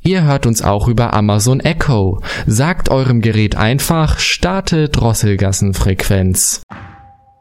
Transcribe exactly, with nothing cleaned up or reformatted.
Ihr hört uns auch über Amazon Echo. Sagt eurem Gerät einfach, starte Drosselgassenfrequenz.